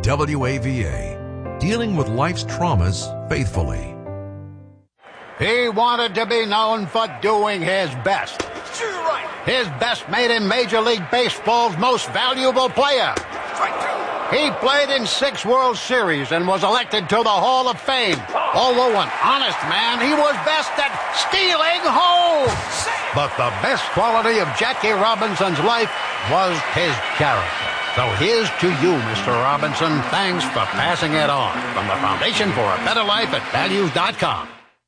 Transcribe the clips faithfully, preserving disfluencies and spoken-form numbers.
W A V A, dealing with life's traumas faithfully. He wanted to be known for doing his best. Sure, right. His best made him Major League Baseball's most valuable player. Strike two. He played in six World Series and was elected to the Hall of Fame. Although an honest man, he was best at stealing home. But the best quality of Jackie Robinson's life was his character. So here's to you, Mister Robinson. Thanks for passing it on. From the Foundation for a Better Life at values dot com.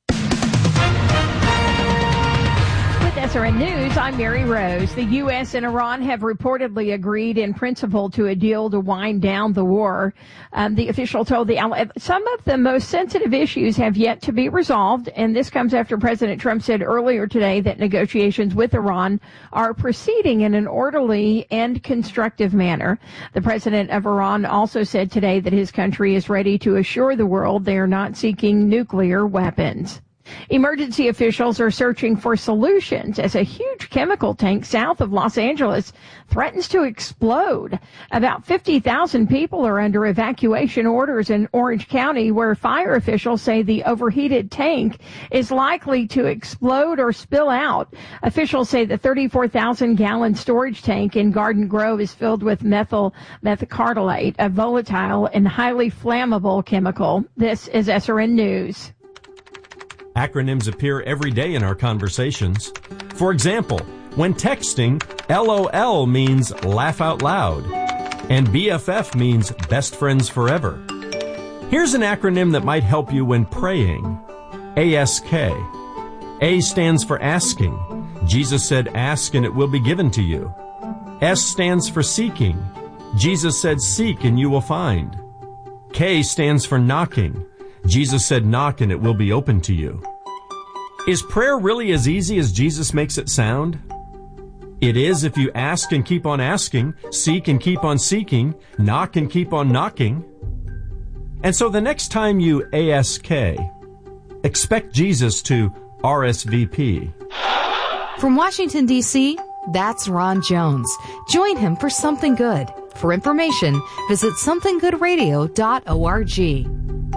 S R N News, I'm Mary Rose. The U S and Iran have reportedly agreed in principle to a deal to wind down the war. Um, the official told the outlet some of the most sensitive issues have yet to be resolved, and this comes after President Trump said earlier today that negotiations with Iran are proceeding in an orderly and constructive manner. The president of Iran also said today that his country is ready to assure the world they are not seeking nuclear weapons. Emergency officials are searching for solutions as a huge chemical tank south of Los Angeles threatens to explode. About fifty thousand people are under evacuation orders in Orange County, where fire officials say the overheated tank is likely to explode or spill out. Officials say the thirty-four thousand gallon storage tank in Garden Grove is filled with methyl methacrylate, a volatile and highly flammable chemical. This is S R N News. Acronyms appear every day in our conversations. For example, when texting, LOL means laugh out loud, and B F F means best friends forever. Here's an acronym that might help you when praying. A S K. A stands for asking. Jesus said, ask and it will be given to you. S stands for seeking. Jesus said, seek and you will find. K stands for knocking. Jesus said, knock and it will be open to you. Is prayer really as easy as Jesus makes it sound? It is if you ask and keep on asking, seek and keep on seeking, knock and keep on knocking. And so the next time you A S K, expect Jesus to R S V P. From Washington, D C, that's Ron Jones. Join him for Something Good. For information, visit something good radio dot org.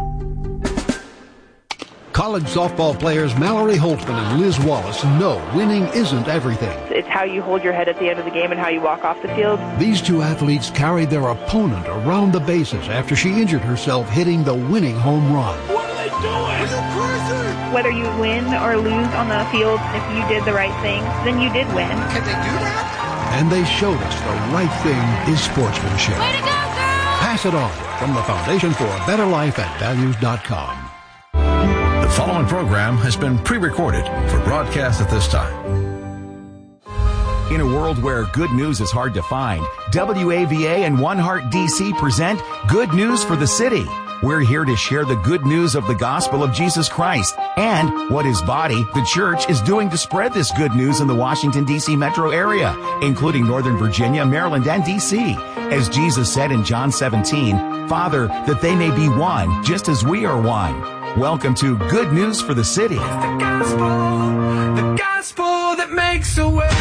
College softball players Mallory Holtzman and Liz Wallace know winning isn't everything. It's how you hold your head at the end of the game and how you walk off the field. These two athletes carried their opponent around the bases after she injured herself hitting the winning home run. What are they doing? Are you crazy? Whether you win or lose on the field, if you did the right thing, then you did win. Can they do that? And they showed us the right thing is sportsmanship. Way to go, girls! Pass it on from the Foundation for a Better Life at values dot com. The following program has been pre-recorded for broadcast at this time. In a world where good news is hard to find, W A V A and One Heart D C present Good News for the City. We're here to share the good news of the gospel of Jesus Christ and what his body, the church, is doing to spread this good news in the Washington, D C metro area, including Northern Virginia, Maryland, and D C. As Jesus said in John seventeen, Father, that they may be one, just as we are one. Welcome to Good News for the City. It's the gospel, the gospel that makes a way.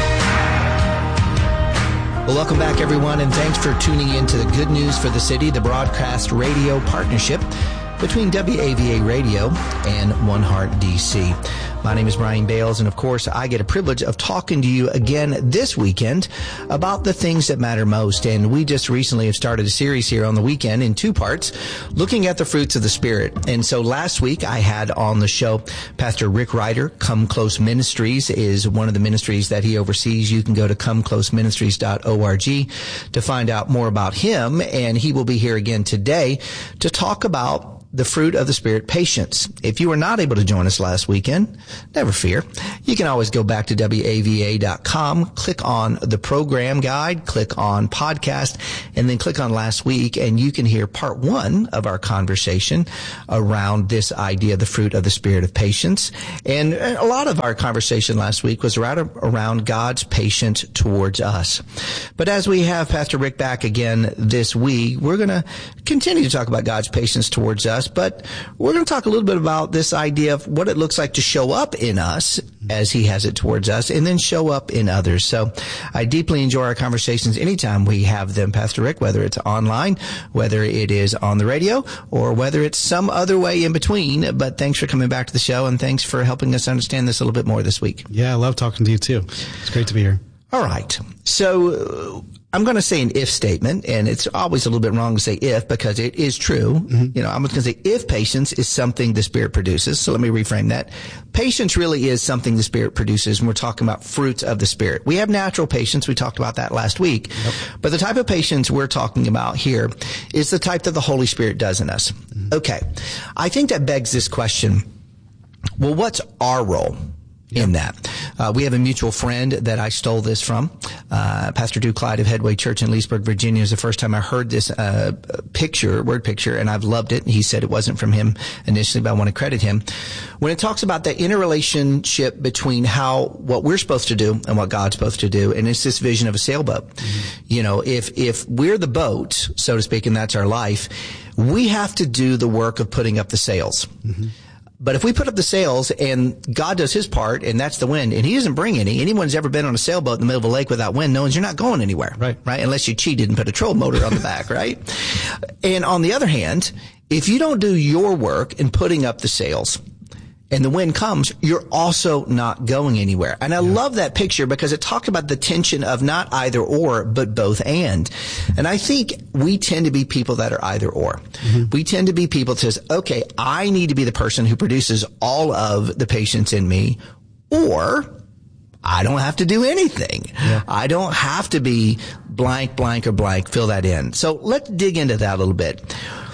Well, welcome back, everyone, and thanks for tuning in to the Good News for the City, the broadcast radio partnership between W A V A Radio and One Heart D C. My name is Brian Bales, and of course, I get a privilege of talking to you again this weekend about the things that matter most. And we just recently have started a series here on the weekend in two parts, looking at the fruits of the Spirit. And so last week, I had on the show Pastor Rick Ryder. Come Close Ministries is one of the ministries that he oversees. You can go to come close ministries dot org to find out more about him. And he will be here again today to talk about the fruit of the Spirit, patience. If you were not able to join us last weekend, never fear. You can always go back to W A V A dot com, click on the program guide, click on podcast, and then click on last week, and you can hear part one of our conversation around this idea, the fruit of the Spirit of patience. And a lot of our conversation last week was around, around God's patience towards us. But as we have Pastor Rick back again this week, we're going to continue to talk about God's patience towards us. But we're going to talk a little bit about this idea of what it looks like to show up in us as he has it towards us, and then show up in others. So I deeply enjoy our conversations anytime we have them, Pastor Rick, whether it's online, whether it is on the radio, or whether it's some other way in between. But thanks for coming back to the show, and thanks for helping us understand this a little bit more this week. Yeah, I love talking to you too. It's great to be here. All right. So uh, I'm going to say an if statement, and it's always a little bit wrong to say if because it is true. Mm-hmm. You know, I'm just going to say if patience is something the Spirit produces. So let me reframe that. Patience really is something the Spirit produces, and we're talking about fruits of the Spirit. We have natural patience. We talked about that last week. Yep. But the type of patience we're talking about here is the type that the Holy Spirit does in us. Mm-hmm. Okay. I think that begs this question. Well, what's our role in that? Uh, we have a mutual friend that I stole this from. Uh, Pastor Duke Clyde of Headway Church in Leesburg, Virginia is the first time I heard this, uh, picture, word picture, and I've loved it. He said it wasn't from him initially, but I want to credit him. When it talks about the interrelationship between how, what we're supposed to do and what God's supposed to do, and it's this vision of a sailboat. Mm-hmm. You know, if, if we're the boat, so to speak, and that's our life, we have to do the work of putting up the sails. Mm-hmm. But if we put up the sails and God does his part, and that's the wind, and he doesn't bring any, anyone's ever been on a sailboat in the middle of a lake without wind knows you're not going anywhere. Right. Right. Unless you cheated and put a trolling motor on the back. Right. And on the other hand, if you don't do your work in putting up the sails, and the wind comes, you're also not going anywhere. And I yeah. love that picture because it talked about the tension of not either or, but both and. And I think we tend to be people that are either or. Mm-hmm. We tend to be people that says, okay, I need to be the person who produces all of the patience in me, or I don't have to do anything. Yeah. I don't have to be blank, blank, or blank, fill that in. So let's dig into that a little bit.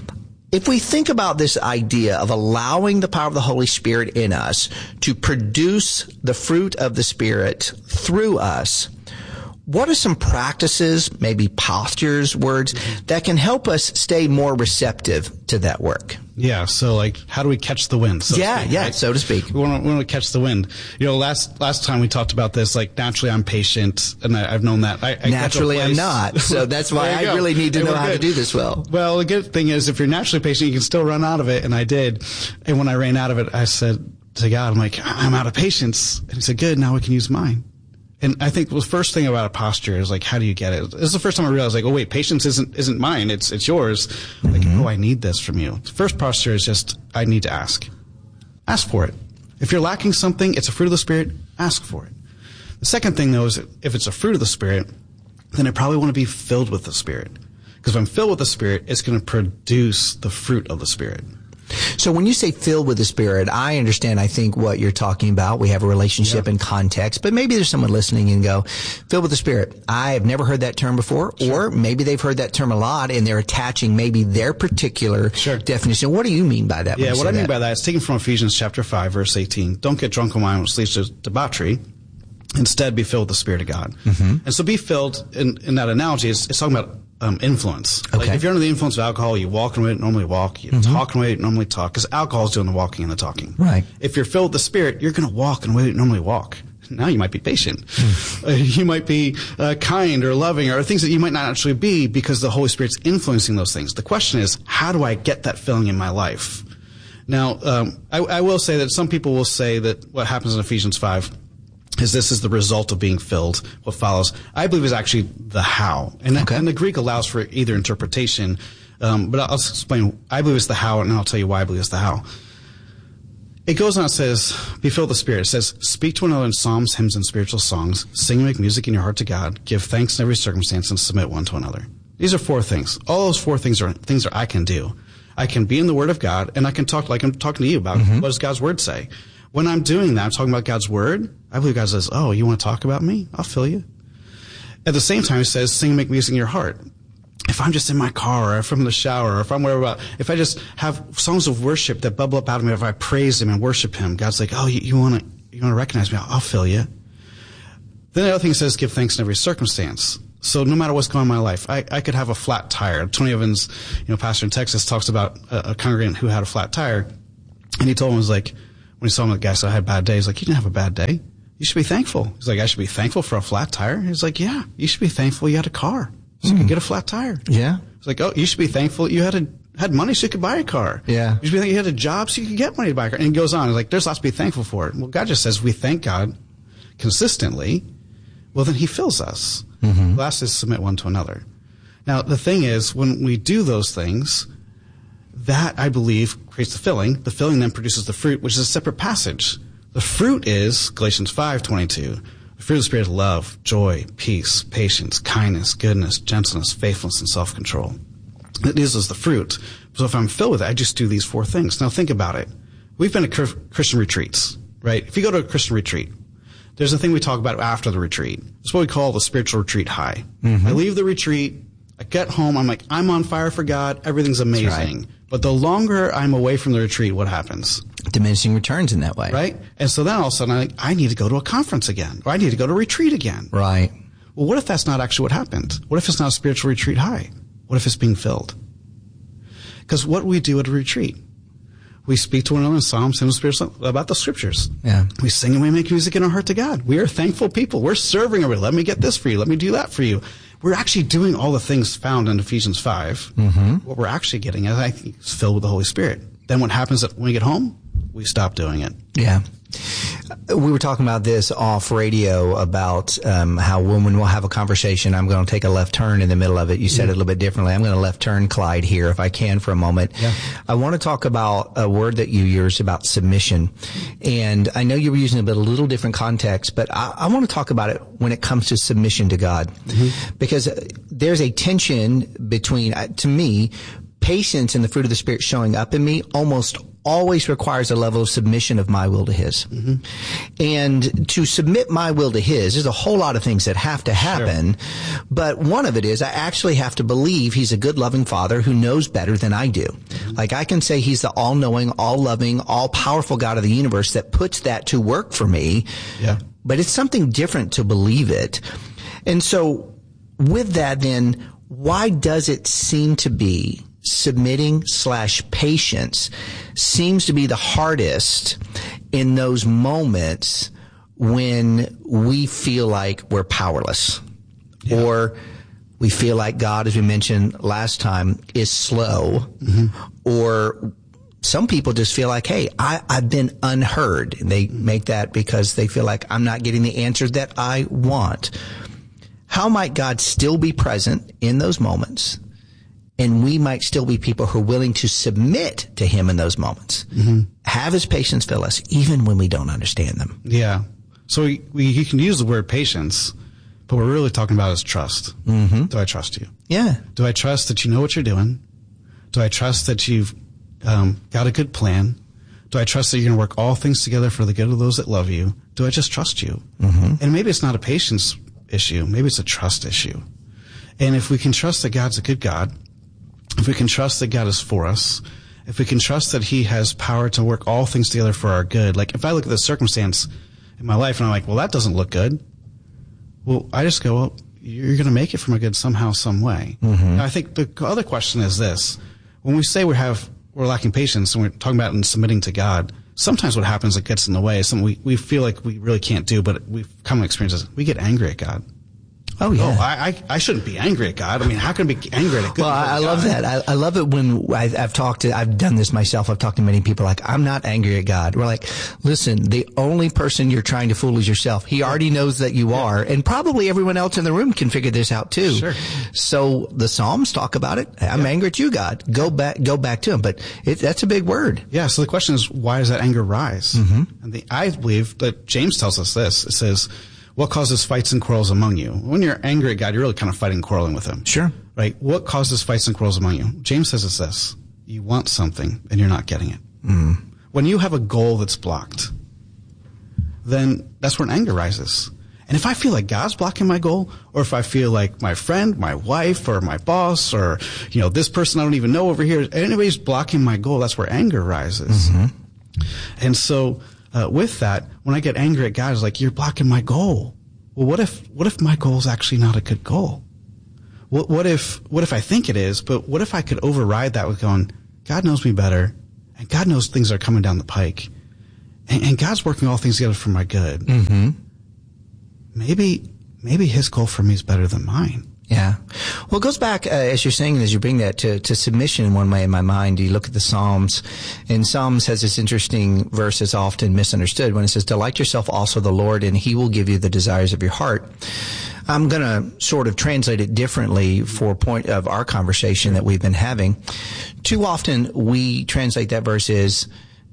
If we think about this idea of allowing the power of the Holy Spirit in us to produce the fruit of the Spirit through us, what are some practices, maybe postures, words, that can help us stay more receptive to that work? Yeah, so like, how do we catch the wind? So yeah, speak, yeah, right? so to speak. We want, to, we want to catch the wind. You know, last last time we talked about this, like, naturally I'm patient, and I, I've known that. I, I naturally I'm not, so that's why I go. really need to and know how good. to do this well. Well, the good thing is, if you're naturally patient, you can still run out of it, and I did. And when I ran out of it, I said to God, I'm like, I'm out of patience. And he said, good, now we can use mine. And I think the first thing about a posture is like, how do you get it? This is the first time I realized, like, oh wait, patience isn't isn't mine. It's it's yours. Like, mm-hmm. oh, I need this from you. The first posture is just, I need to ask. Ask for it. If you're lacking something, it's a fruit of the Spirit. Ask for it. The second thing, though, is if it's a fruit of the Spirit, then I probably want to be filled with the Spirit. Because if I'm filled with the Spirit, it's going to produce the fruit of the Spirit. So when you say filled with the Spirit, I understand, I think, what you're talking about. We have a relationship yeah. and context, but maybe there's someone listening and go, filled with the Spirit. I have never heard that term before, sure. or maybe they've heard that term a lot and they're attaching maybe their particular sure. definition. What do you mean by that? Yeah, what I mean that? by that is taken from Ephesians chapter five, verse eighteen. Don't get drunk on wine, which leads to debauchery. Instead, be filled with the Spirit of God. Mm-hmm. And so be filled, in, in that analogy, it's, it's talking about Um, influence. Okay. Like if you're under the influence of alcohol, you walk in the way you normally walk. You mm-hmm. talk in the way you normally talk, because alcohol is doing the walking and the talking. Right. If you're filled with the Spirit, you're going to walk in the way you normally walk. Now you might be patient. Mm. Uh, you might be uh, kind or loving, or things that you might not actually be, because the Holy Spirit's influencing those things. The question is, how do I get that filling in my life? Now, um, I, I will say that some people will say that what happens in Ephesians five is this is the result of being filled. What follows, I believe, is actually the how. And, okay. and the Greek allows for either interpretation, um, but I'll explain. I believe it's the how, and I'll tell you why I believe it's the how. It goes on, it says, be filled with the Spirit. It says, speak to one another in psalms, hymns, and spiritual songs. Sing and make music in your heart to God. Give thanks in every circumstance and submit one to another. These are four things. All those four things are things that I can do. I can be in the Word of God, and I can talk like I'm talking to you about mm-hmm. what does God's Word say. When I'm doing that, I'm talking about God's Word. I believe God says, oh, you want to talk about me? I'll fill you. At the same time, it says, sing and make music in your heart. If I'm just in my car, or if I'm in the shower, or if I'm wherever about, if I just have songs of worship that bubble up out of me, if I praise Him and worship Him, God's like, oh, you, you want to you want to recognize me? I'll, I'll fill you. Then the other thing says, give thanks in every circumstance. So no matter what's going on in my life, I, I could have a flat tire. Tony Evans, you know, pastor in Texas, talks about a, a congregant who had a flat tire, and he told him, it was like, when he saw him, the guy said, I had a bad day. He's like, you didn't have a bad day. You should be thankful. He's like, I should be thankful for a flat tire? He's like, yeah, you should be thankful you had a car. So mm. you could get a flat tire. Yeah. He's like, oh, you should be thankful you had a had money so you could buy a car. Yeah. You should be thinking you had a job so you could get money to buy a car. And it goes on. It's like, there's lots to be thankful for. Well, God just says we thank God consistently. Well, then he fills us. Mm-hmm. Last is submit one to another. Now, the thing is, when we do those things, that, I believe, creates the filling. The filling then produces the fruit, which is a separate passage. The fruit is Galatians five twenty-two. The fruit of the Spirit is love, joy, peace, patience, kindness, goodness, gentleness, faithfulness, and self-control. It is as the fruit. So if I'm filled with it, I just do these four things. Now think about it. We've been to Christian retreats, right? If you go to a Christian retreat, there's a thing we talk about after the retreat. It's what we call the spiritual retreat high. Mm-hmm. I leave the retreat, I get home, I'm like, I'm on fire for God, everything's amazing. Right. But the longer I'm away from the retreat, what happens? Diminishing returns in that way. Right? And so then all of a sudden, I'm like, I need to go to a conference again, or I need to go to a retreat again. Right. Well, what if that's not actually what happened? What if it's not a spiritual retreat high? What if it's being filled? Because what we do at a retreat, we speak to one another in psalms, hymns, spirits about the scriptures. Yeah. We sing and we make music in our heart to God. We are thankful people. We're serving everybody. Let me get this for you. Let me do that for you. We're actually doing all the things found in Ephesians five. Mm-hmm. What we're actually getting, I think, is filled with the Holy Spirit. Then what happens when we get home? We stop doing it. Yeah. We were talking about this off radio about um, how when we'll have a conversation, I'm going to take a left turn in the middle of it. You said mm-hmm. it a little bit differently. I'm going to left turn Clyde here if I can for a moment. Yeah. I want to talk about a word that you use about submission. And I know you were using it in a little different context, but I, I want to talk about it when it comes to submission to God. Mm-hmm. Because there's a tension between, uh, to me, patience and the fruit of the Spirit showing up in me almost always requires a level of submission of my will to His. Mm-hmm. And to submit my will to His, there's a whole lot of things that have to happen. Sure. But one of it is I actually have to believe He's a good, loving Father who knows better than I do. Mm-hmm. Like I can say He's the all-knowing, all-loving, all-powerful God of the universe that puts that to work for me. Yeah. But it's something different to believe it. And so with that, then, why does it seem to be submitting slash patience seems to be the hardest in those moments when we feel like we're powerless, yeah. or we feel like God, as we mentioned last time, is slow, mm-hmm. or some people just feel like, hey, I, I've been unheard. And they make that because they feel like I'm not getting the answers that I want. How might God still be present in those moments? And we might still be people who are willing to submit to Him in those moments. Mm-hmm. Have His patience fill us, even when we don't understand them. Yeah. So we, we you can use the word patience, but what we're really talking about is trust. Mm-hmm. Do I trust you? Yeah. Do I trust that you know what you're doing? Do I trust that you've um, got a good plan? Do I trust that you're going to work all things together for the good of those that love you? Do I just trust you? Mm-hmm. And maybe it's not a patience issue. Maybe it's a trust issue. And if we can trust that God's a good God, if we can trust that God is for us, if we can trust that He has power to work all things together for our good, like if I look at the circumstance in my life and I'm like, well, that doesn't look good. Well, I just go, well, you're going to make it from a good somehow, some way. Mm-hmm. Now, I think the other question is this. When we say we have, we're lacking patience and we're talking about and submitting to God, sometimes what happens that gets in the way is something we, we feel like we really can't do, but we've come to experience this. We get angry at God. Oh, yeah. Oh, I, I I shouldn't be angry at God. I mean, how can I be angry at a good Well, I, I love that. I, I love it when I've, I've talked to, I've done this myself. I've talked to many people like, I'm not angry at God. We're like, listen, the only person you're trying to fool is yourself. He already knows that you are. And probably everyone else in the room can figure this out too. Sure. So the Psalms talk about it. I'm yeah. angry at you, God. Go back, go back to Him. But it, that's a big word. Yeah. So the question is, why does that anger rise? Mm-hmm. And the, I believe that James tells us this. It says, what causes fights and quarrels among you? When you're angry at God, you're really kind of fighting and quarreling with Him. Sure. Right? What causes fights and quarrels among you? James says it's this. You want something and you're not getting it. Mm. When you have a goal that's blocked, then that's when anger rises. And if I feel like God's blocking my goal, or if I feel like my friend, my wife, or my boss, or, you know, this person I don't even know over here, anybody's blocking my goal, that's where anger rises. Mm-hmm. And so, Uh, with that, when I get angry at God, it's like, you're blocking my goal. Well, what if, what if my goal is actually not a good goal? What, what if, what if I think it is, but what if I could override that with going, God knows me better, and God knows things are coming down the pike, and, and God's working all things together for my good. Mm-hmm. Maybe, maybe His goal for me is better than mine. Yeah. Well, it goes back, uh, as you're saying, as you bring that to, to submission in one way in my mind. You look at the Psalms, and Psalms has this interesting verse that's often misunderstood when it says, delight yourself also the Lord, and he will give you the desires of your heart. I'm going to sort of translate it differently for point of our conversation that we've been having. Too often we translate that verse as,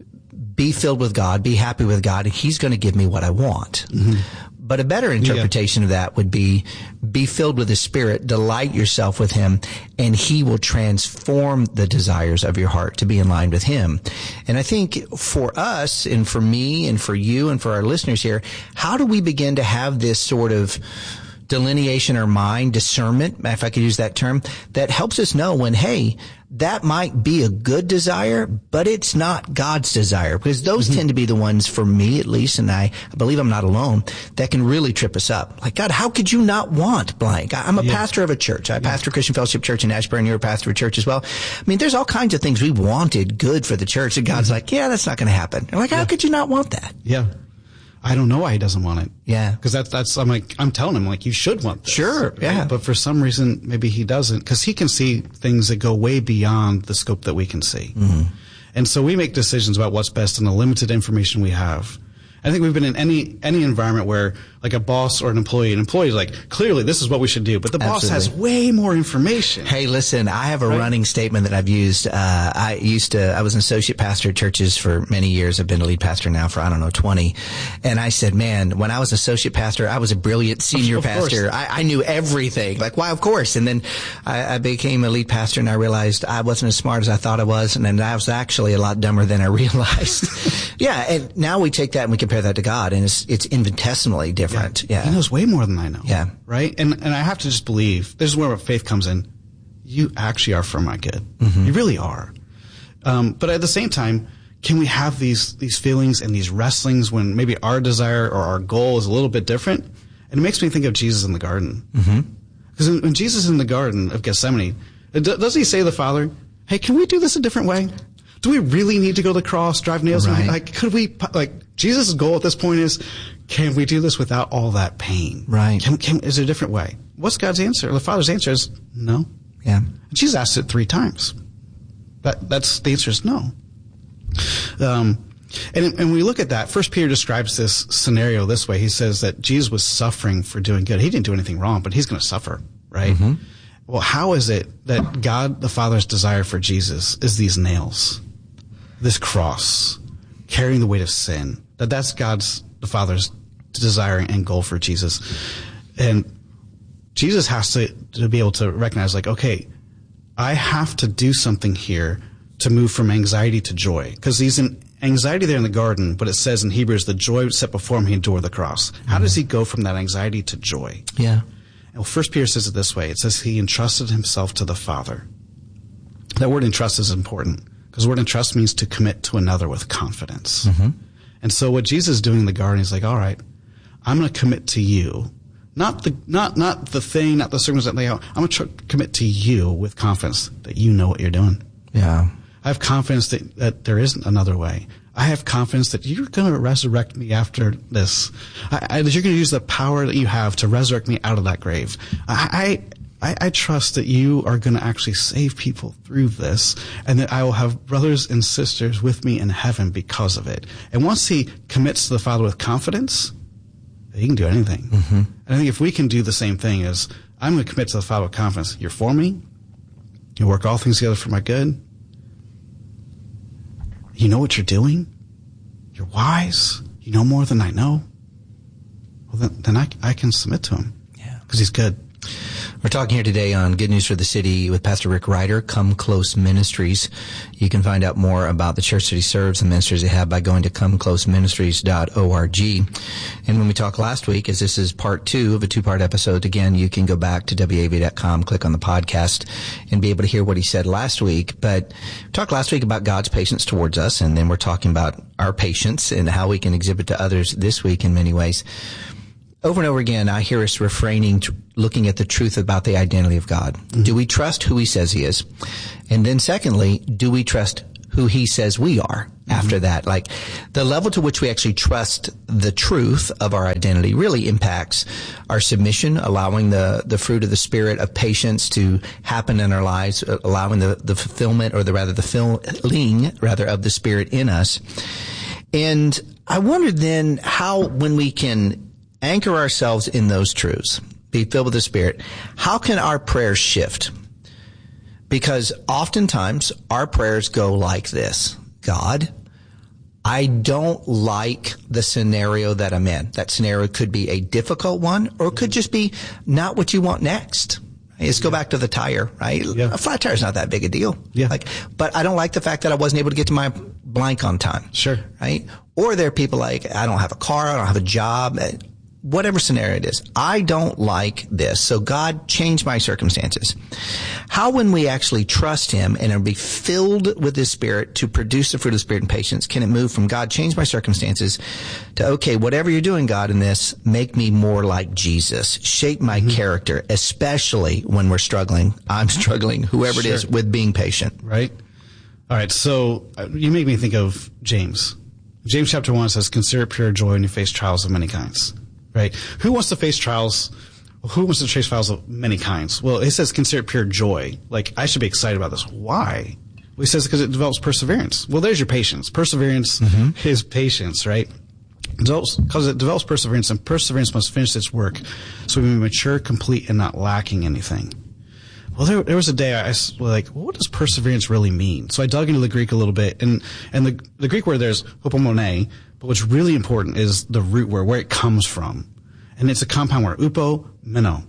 be filled with God, be happy with God, and he's going to give me what I want. Mm-hmm. But a better interpretation yeah. of that would be, be filled with the Spirit, delight yourself with him, and he will transform the desires of your heart to be in line with him. And I think for us, and for me, and for you, and for our listeners here, how do we begin to have this sort of delineation or mind, discernment, if I could use that term, that helps us know when, hey, that might be a good desire, but it's not God's desire, because those mm-hmm. tend to be the ones, for me at least, and I, I believe I'm not alone, that can really trip us up. Like, God, how could you not want blank? I'm a yeah. pastor of a church. I yeah. pastor Christian Fellowship Church in Ashburn. You're a pastor of a church as well. I mean, there's all kinds of things we wanted good for the church, and God's mm-hmm. like, yeah, that's not going to happen. I'm like, how yeah. could you not want that? Yeah. I don't know why he doesn't want it. Yeah. Because that's, that's, I'm like, I'm telling him, like, you should want this. Sure. Yeah. But for some reason, maybe he doesn't, because he can see things that go way beyond the scope that we can see. Mm-hmm. And so we make decisions about what's best in the limited information we have. I think we've been in any, any environment where, like, a boss or an employee, an employee is like, clearly this is what we should do, but the boss Absolutely. has way more information. Hey, listen, I have a right? running statement that I've used. Uh, I used to, I was an associate pastor at churches for many years. I've been a lead pastor now for, I don't know, twenty. And I said, man, when I was associate pastor, I was a brilliant senior of pastor. I, I knew everything. Like, why, of course. And then I, I became a lead pastor, and I realized I wasn't as smart as I thought I was, and then I was actually a lot dumber than I realized. Yeah, and now we take that and we compare that to God, and it's it's infinitesimally different. Yeah. yeah. He knows way more than I know. Yeah. Right? And and I have to just believe, this is where faith comes in. You actually are for my good. Mm-hmm. You really are. Um, but at the same time, can we have these these feelings and these wrestlings when maybe our desire or our goal is a little bit different? And it makes me think of Jesus in the garden. Because mm-hmm. when Jesus is in the Garden of Gethsemane, doesn't he say to the Father, hey, can we do this a different way? Do we really need to go to the cross, drive nails? Right. Like, could we, like, Jesus' goal at this point is, can we do this without all that pain? Right. Can, can, is there a different way? What's God's answer? The Father's answer is no. Yeah. Jesus asked it three times. That, that's, the answer is no. Um, and, and we look at that. First Peter describes this scenario this way. He says that Jesus was suffering for doing good. He didn't do anything wrong, but he's going to suffer, right? Mm-hmm. Well, how is it that God the Father's desire for Jesus is these nails? This cross, carrying the weight of sin, that that's God's, the Father's desire and goal for Jesus. And Jesus has to, to be able to recognize, like, okay, I have to do something here to move from anxiety to joy. Because he's in anxiety there in the garden, but it says in Hebrews, the joy set before him, he endured the cross. How mm-hmm. does he go from that anxiety to joy? Yeah. Well, First Peter says it this way. It says he entrusted himself to the Father. That word entrust is important. Because the word entrust means to commit to another with confidence. Mm-hmm. And so what Jesus is doing in the garden, he's like, all right, I'm going to commit to you. Not the not not the thing, not the circumstance. I'm going to tr- commit to you with confidence that you know what you're doing. Yeah. I have confidence that, that there isn't another way. I have confidence that you're going to resurrect me after this. I, I, that you're going to use the power that you have to resurrect me out of that grave. I... I I, I trust that you are going to actually save people through this, and that I will have brothers and sisters with me in heaven because of it. And once he commits to the Father with confidence, he can do anything. Mm-hmm. And I think if we can do the same thing as, I'm going to commit to the Father with confidence. You're for me. You work all things together for my good. You know what you're doing. You're wise. You know more than I know. Well, then, then I, I can submit to him. Yeah. Because he's good. We're talking here today on Good News for the City with Pastor Rick Ryder, Come Close Ministries. You can find out more about the church that he serves and ministries they have by going to come close ministries dot org. And when we talked last week, as this is part two of a two-part episode, again, you can go back to W A V dot com, click on the podcast, and be able to hear what he said last week. But we talked last week about God's patience towards us, and then we're talking about our patience and how we can exhibit to others this week in many ways. Over and over again, I hear us refraining, to looking at the truth about the identity of God. Mm-hmm. Do we trust who he says he is? And then secondly, do we trust who he says we are? after mm-hmm. that. Like the level to which we actually trust the truth of our identity really impacts our submission, allowing the, the fruit of the Spirit of patience to happen in our lives, allowing the, the fulfillment or the rather the filling rather of the Spirit in us. And I wondered then how, when we can anchor ourselves in those truths, be filled with the Spirit, how can our prayers shift? Because oftentimes our prayers go like this: God, I don't like the scenario that I'm in. That scenario could be a difficult one, or it could just be not what you want next. Let's go back to the tire, right? Yeah. A flat tire is not that big a deal. Yeah. Like, but I don't like the fact that I wasn't able to get to my blank on time. Sure. Right? Or there are people like, I don't have a car, I don't have a job. Whatever scenario it is, I don't like this. So God, change my circumstances. How, when we actually trust Him and be filled with His Spirit to produce the fruit of the Spirit and patience, can it move from God, change my circumstances, to, okay, whatever you're doing, God, in this, make me more like Jesus. Shape my mm-hmm. character, especially when we're struggling. I'm struggling, whoever sure. it is, with being patient. Right. All right. So uh, you make me think of James. James chapter one says, consider it pure joy when you face trials of many kinds. Right? Who wants to face trials? Who wants to face trials of many kinds? Well, it says consider it pure joy. Like, I should be excited about this. Why? Well, he says because it develops perseverance. Well, there's your patience. Perseverance mm-hmm. is patience, right? Because it develops perseverance, and perseverance must finish its work so we may mature, complete, and not lacking anything. Well, there, there was a day I was like, well, what does perseverance really mean? So I dug into the Greek a little bit, and, and the, the Greek word there is hupomone, but what's really important is the root word, where it comes from. And it's a compound word, upo, meno.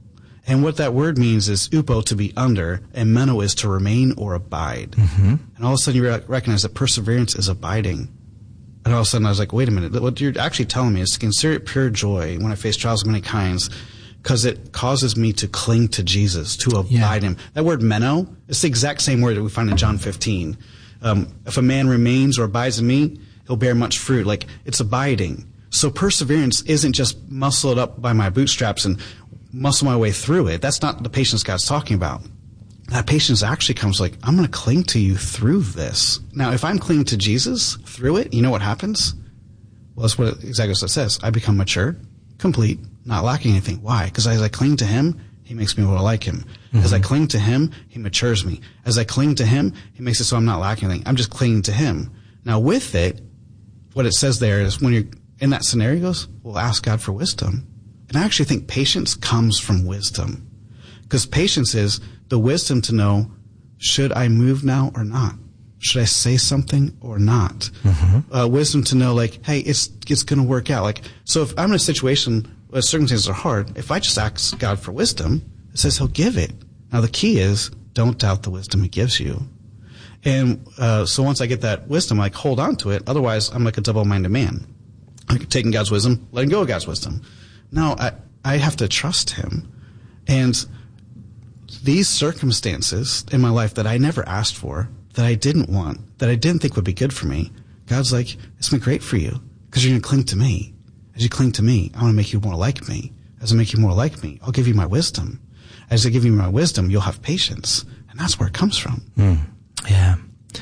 And what that word means is upo, to be under, and meno is to remain or abide. Mm-hmm. And all of a sudden you re- recognize that perseverance is abiding. And all of a sudden I was like, wait a minute, what you're actually telling me is to consider it pure joy when I face trials of many kinds, because it causes me to cling to Jesus, to abide yeah. Him. That word meno, it's the exact same word that we find in John fifteen. Um, if a man remains or abides in me, he'll bear much fruit. Like, it's abiding. So perseverance isn't just muscle it up by my bootstraps and muscle my way through it. That's not the patience God's talking about. That patience actually comes like, I'm going to cling to you through this. Now, if I'm clinging to Jesus through it, you know what happens? Well, that's what it, exactly what it says. I become mature, complete, not lacking anything. Why? Because as I cling to Him, He makes me more like Him. Mm-hmm. As I cling to Him, He matures me. As I cling to Him, He makes it so I'm not lacking anything. I'm just clinging to Him. Now, with it, what it says there is when you're in that scenario, goes, well, ask God for wisdom. And I actually think patience comes from wisdom. Because patience is the wisdom to know, should I move now or not? Should I say something or not? Mm-hmm. Uh, wisdom to know, like, hey, it's it's going to work out. Like, so if I'm in a situation where circumstances are hard, if I just ask God for wisdom, it says He'll give it. Now, the key is, don't doubt the wisdom He gives you. And uh, so once I get that wisdom, I like, hold on to it. Otherwise, I'm like a double-minded man. I'm taking God's wisdom, letting go of God's wisdom. No, I, I have to trust Him. And these circumstances in my life that I never asked for, that I didn't want, that I didn't think would be good for me, God's like, it's been great for you because you're going to cling to me. As you cling to me, I want to make you more like me. As I make you more like me, I'll give you my wisdom. As I give you my wisdom, you'll have patience. And that's where it comes from. Mm. Yeah.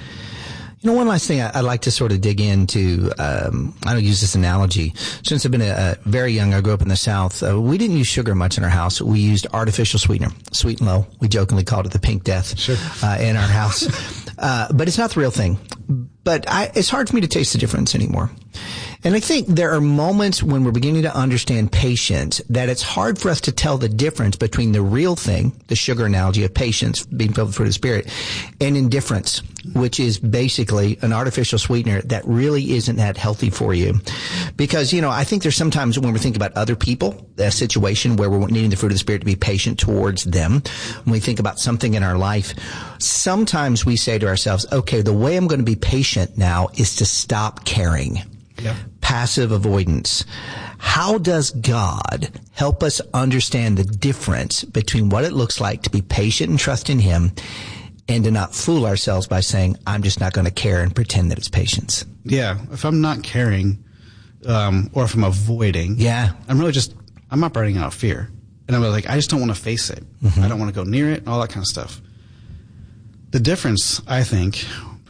You know, one last thing I, I'd like to sort of dig into, um, I don't use this analogy. Since I've been a, a very young, I grew up in the South, uh, we didn't use sugar much in our house. We used artificial sweetener, sweet and low. We jokingly called it the pink death sure. uh, in our house. uh, but it's not the real thing. But I, it's hard for me to taste the difference anymore. And I think there are moments when we're beginning to understand patience that it's hard for us to tell the difference between the real thing, the sugar analogy of patience, being filled with the fruit of the Spirit, and indifference, which is basically an artificial sweetener that really isn't that healthy for you. Because, you know, I think there's sometimes when we think about other people, a situation where we're needing the fruit of the Spirit to be patient towards them, when we think about something in our life, sometimes we say to ourselves, okay, the way I'm going to be patient now is to stop caring. Yep. Passive avoidance. How does God help us understand the difference between what it looks like to be patient and trust in Him and to not fool ourselves by saying, I'm just not going to care and pretend that it's patience? Yeah. If I'm not caring, um, or if I'm avoiding, yeah, I'm really just, I'm operating out of fear. And I'm like, I just don't want to face it. Mm-hmm. I don't want to go near it and all that kind of stuff. The difference, I think,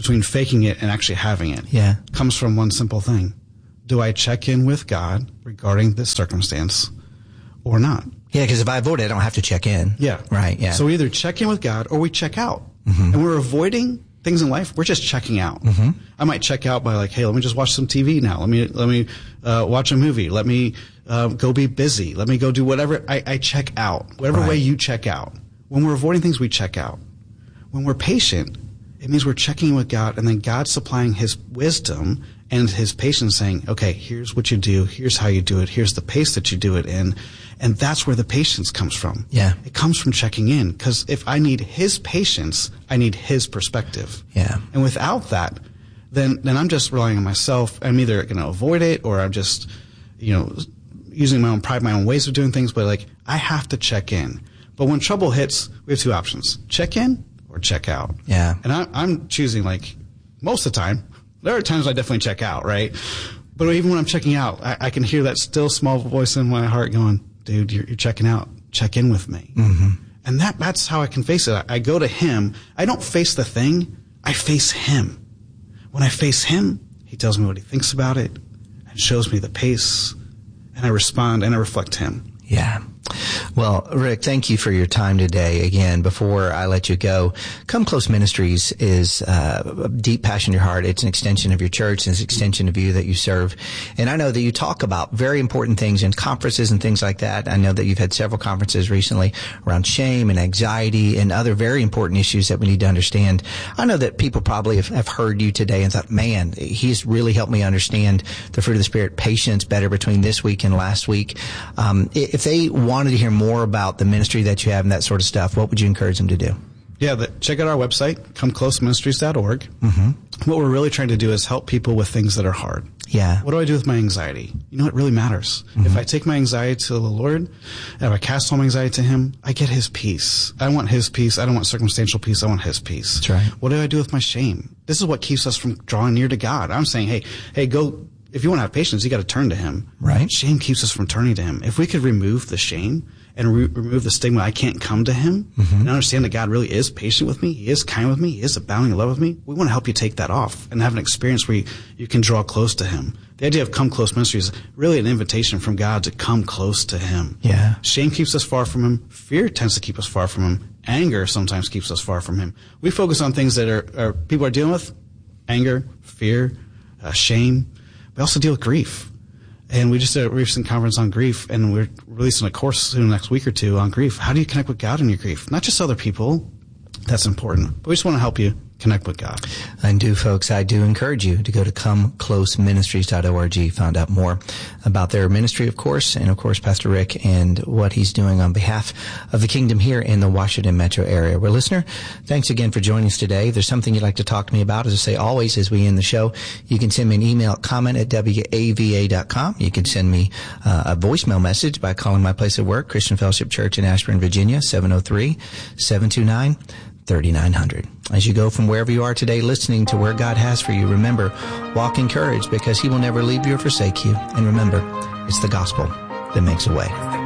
between faking it and actually having it yeah. comes from one simple thing. Do I check in with God regarding this circumstance or not? Yeah, because if I avoid it, I don't have to check in. Yeah. Right, yeah. So we either check in with God or we check out. Mm-hmm. And we're avoiding things in life. We're just checking out. Mm-hmm. I might check out by like, hey, let me just watch some T V now. Let me, let me, uh, watch a movie. Let me, uh, go be busy. Let me go do whatever. I, I check out. Whatever right. way you check out. When we're avoiding things, we check out. When we're patient, it means we're checking in with God, and then God supplying his wisdom and his patience, saying, okay, here's what you do. Here's how you do it. Here's the pace that you do it in. And that's where the patience comes from. Yeah. It comes from checking in, because if I need his patience, I need his perspective. Yeah. And without that, then, then I'm just relying on myself. I'm either going to avoid it, or I'm just, you know, using my own pride, my own ways of doing things. But like, I have to check in. But when trouble hits, we have two options: check in or check out. Yeah. And I, I'm choosing, like, most of the time. There are times I definitely check out, right? But even when I'm checking out, I, I can hear that still small voice in my heart going, dude, you're, you're checking out. Check in with me. Mm-hmm. And that that's how I can face it. I, I go to him. I don't face the thing. I face him. When I face him, he tells me what he thinks about it and shows me the pace. And I respond and I reflect him. Yeah. Well, Rick, thank you for your time today. Again, before I let you go, Come Close Ministries is uh, a deep passion in your heart. It's an extension of your church. It's an extension of you that you serve. And I know that you talk about very important things in conferences and things like that. I know that you've had several conferences recently around shame and anxiety and other very important issues that we need to understand. I know that people probably have, have heard you today and thought, man, he's really helped me understand the fruit of the Spirit, patience, better between this week and last week. Um, if they wanted to hear more about the ministry that you have and that sort of stuff, what would you encourage them to do? Yeah, the, check out our website, come close ministries dot org. Mm-hmm. What we're really trying to do is help people with things that are hard. Yeah. What do I do with my anxiety? You know, it really matters. Mm-hmm. If I take my anxiety to the Lord, and if I cast all my anxiety to him, I get his peace. I want his peace. I don't want circumstantial peace. I want his peace. That's right. What do I do with my shame? This is what keeps us from drawing near to God. I'm saying, hey, hey, go. If you want to have patience, you got to turn to him. Right. Shame keeps us from turning to him. If we could remove the shame and re- remove the stigma, I can't come to him, mm-hmm. and understand that God really is patient with me, he is kind with me, he is abounding in love with me, we want to help you take that off and have an experience where you, you can draw close to him. The idea of Come Close Ministry is really an invitation from God to come close to him. Yeah. Shame keeps us far from him. Fear tends to keep us far from him. Anger sometimes keeps us far from him. We focus on things that are, are people are dealing with: anger, fear, uh, shame. We also deal with grief. And we just did a recent conference on grief, and we're releasing a course soon next week or two on grief. How do you connect with God in your grief? Not just other people. That's important. But we just want to help you connect with God. And do, folks, I do encourage you to go to come close ministries dot org, find out more about their ministry, of course, and, of course, Pastor Rick and what he's doing on behalf of the kingdom here in the Washington metro area. Well, listener, thanks again for joining us today. If there's something you'd like to talk to me about, as I say always as we end the show, you can send me an email at comment at W A V A dot com. You can send me uh, a voicemail message by calling my place of work, Christian Fellowship Church in Ashburn, Virginia, seven oh three, seven two nine, thirty-nine hundred. As you go from wherever you are today listening to where God has for you, remember, walk in courage, because he will never leave you or forsake you. And remember, it's the gospel that makes a way. The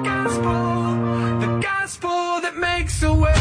gospel, the gospel that makes a way.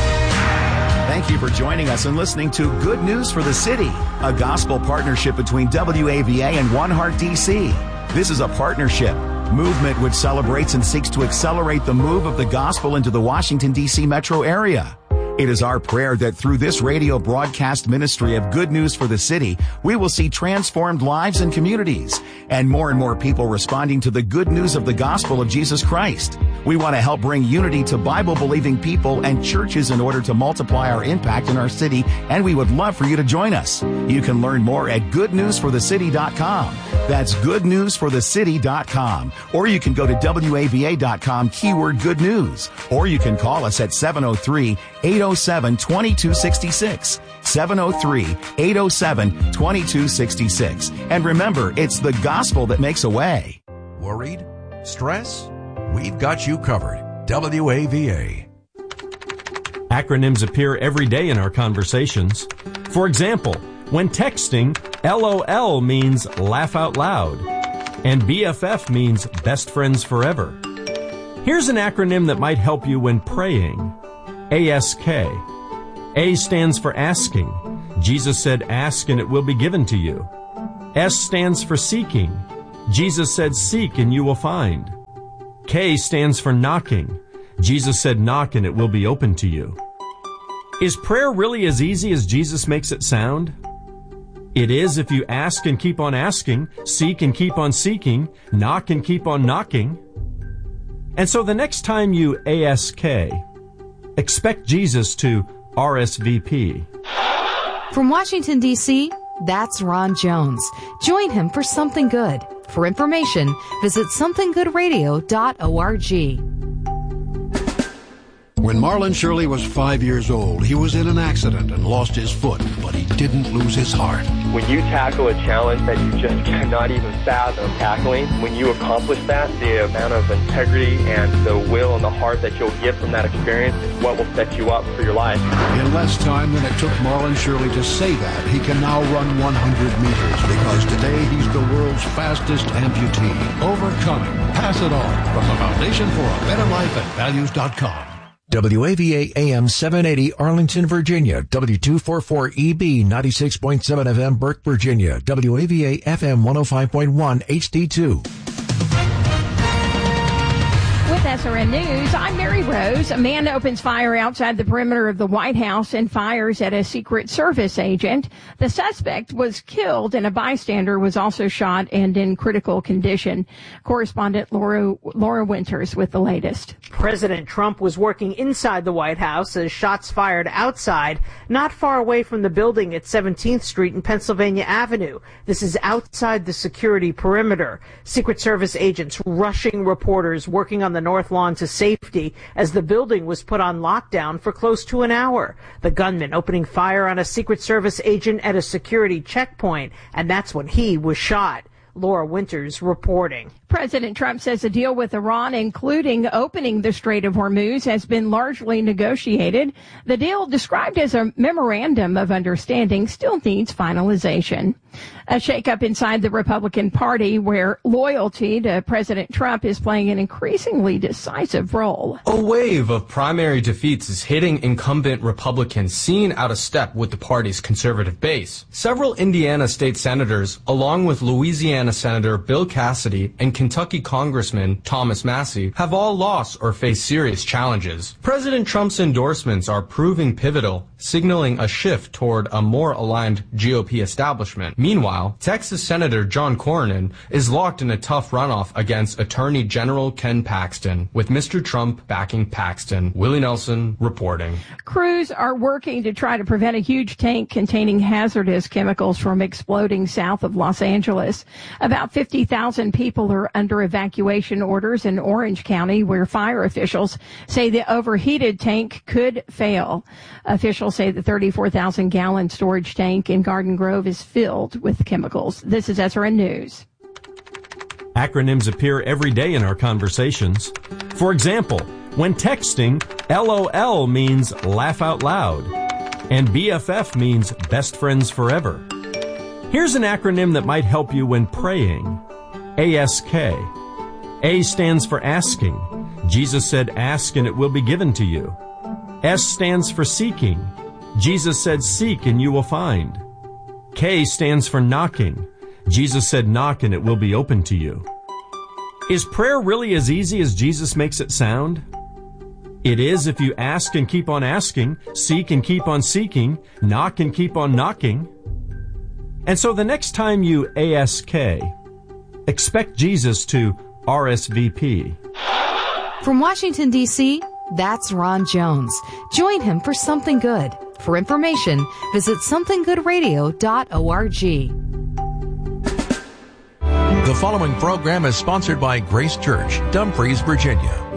Thank you for joining us and listening to Good News for the City, a gospel partnership between W A V A and One Heart D C. This is a partnership movement which celebrates and seeks to accelerate the move of the gospel into the Washington, D C metro area. It is our prayer that through this radio broadcast ministry of Good News for the City, we will see transformed lives and communities, and more and more people responding to the good news of the gospel of Jesus Christ. We want to help bring unity to Bible-believing people and churches in order to multiply our impact in our city, and we would love for you to join us. You can learn more at good news for the city dot com. That's good news for the city dot com. Or you can go to W A V A dot com, keyword good news. Or you can call us at seven oh three, eight oh seven, two two six six. seven oh three, eight oh seven, two two six six. And remember, it's the gospel that makes a way. Worried? Stress? We've got you covered. W A V A. Acronyms appear every day in our conversations. For example, when texting, L O L means laugh out loud, and B F F means best friends forever. Here's an acronym that might help you when praying. A S K. A stands for asking. Jesus said, ask and it will be given to you. S stands for seeking. Jesus said, seek and you will find. K stands for knocking. Jesus said, knock and it will be open to you. Is prayer really as easy as Jesus makes it sound? It is if you ask and keep on asking, seek and keep on seeking, knock and keep on knocking. And so the next time you ask, expect Jesus to R S V P. From Washington, D C, that's Ron Jones. Join him for Something Good. For information, visit something good radio dot org. When Marlon Shirley was five years old, he was in an accident and lost his foot, but he didn't lose his heart. When you tackle a challenge that you just cannot even fathom tackling, when you accomplish that, the amount of integrity and the will and the heart that you'll get from that experience is what will set you up for your life. In less time than it took Marlon Shirley to say that, he can now run one hundred meters because today he's the world's fastest amputee. Overcoming. Pass it on from the Foundation for a Better Life at values dot com. W A V A A M seven eighty Arlington, Virginia. W two forty-four E B ninety-six point seven F M Burke, Virginia. W A V A F M one oh five point one H D two. With S R N News, I'm Mary Rose. A man opens fire outside the perimeter of the White House and fires at a Secret Service agent. The suspect was killed and a bystander was also shot and in critical condition. Correspondent Laura, Laura Winters with the latest. President Trump was working inside the White House as shots fired outside, not far away from the building at seventeenth Street and Pennsylvania Avenue. This is outside the security perimeter. Secret Service agents rushing reporters working on the North Lawn to safety as the building was put on lockdown for close to an hour. The gunman opening fire on a Secret Service agent at a security checkpoint, and that's when he was shot. Laura Winters reporting. President Trump says a deal with Iran, including opening the Strait of Hormuz, has been largely negotiated. The deal, described as a memorandum of understanding, still needs finalization. A shakeup inside the Republican Party where loyalty to President Trump is playing an increasingly decisive role. A wave of primary defeats is hitting incumbent Republicans seen out of step with the party's conservative base. Several Indiana state senators, along with Louisiana Senator Bill Cassidy and Kentucky Congressman Thomas Massie, have all lost or face serious challenges. President Trump's endorsements are proving pivotal, signaling a shift toward a more aligned G O P establishment. Meanwhile, Texas Senator John Cornyn is locked in a tough runoff against Attorney General Ken Paxton, with Mister Trump backing Paxton. Willie Nelson reporting. Crews are working to try to prevent a huge tank containing hazardous chemicals from exploding south of Los Angeles. About fifty thousand people are under evacuation orders in Orange County, where fire officials say the overheated tank could fail. Officials say the thirty-four thousand gallon storage tank in Garden Grove is filled with chemicals. This is S R N News. Acronyms appear every day in our conversations. For example, when texting, L O L means laugh out loud, and B F F means best friends forever. Here's an acronym that might help you when praying. A S K. A stands for asking. Jesus said, ask and it will be given to you. S stands for seeking. Jesus said, seek and you will find. K stands for knocking. Jesus said, knock and it will be open to you. Is prayer really as easy as Jesus makes it sound? It is if you ask and keep on asking, seek and keep on seeking, knock and keep on knocking. And so the next time you ask, expect Jesus to R S V P. From Washington, D C, that's Ron Jones. Join him for Something Good. For information, visit something good radio dot org. The following program is sponsored by Grace Church, Dumfries, Virginia.